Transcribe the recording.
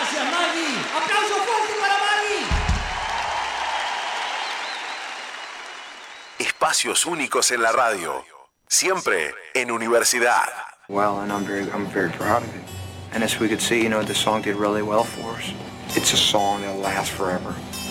Gracias, Maggie. ¡Aplauso fuerte para Maggie! Espacios únicos en la radio. Siempre en Universidad. Well, and I'm very proud of it. And as we could see, the song did really well for us. It's a song that'll last forever.